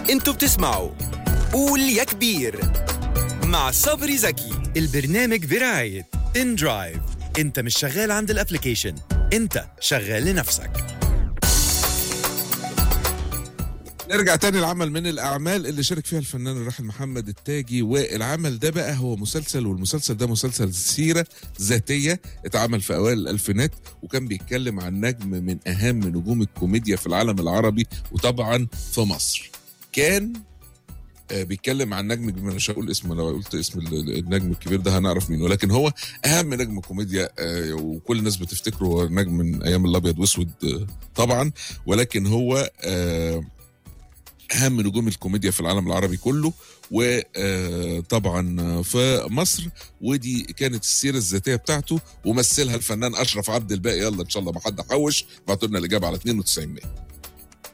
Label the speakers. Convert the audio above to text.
Speaker 1: انتوا بتسمعوا قول يا كبير مع صبري زكي. البرنامج برعاية ان درايف. انت مش شغال عند الابليكيشن، انت شغال لنفسك.
Speaker 2: نرجع تاني لعمل من الأعمال اللي شارك فيها الفنان الراحل محمد التاجي، والعمل ده بقى هو مسلسل، والمسلسل ده مسلسل سيرة ذاتية اتعمل في أوائل الألفينات، وكان بيتكلم عن نجم من أهم نجوم الكوميديا في العالم العربي وطبعا في مصر. كان بيتكلم عن نجم، مش هقول اسمه، لو قلت اسم النجم الكبير ده هنعرف مين، ولكن هو اهم نجم كوميديا وكل الناس بتفتكره هو نجم من ايام الابيض واسود طبعا، ولكن هو اهم نجوم الكوميديا في العالم العربي كله وطبعا في مصر. ودي كانت السيره الذاتيه بتاعته، ومثلها الفنان اشرف عبد الباقي. يلا ان شاء الله ما حد حوش، بعتوا لنا الاجابه على 92.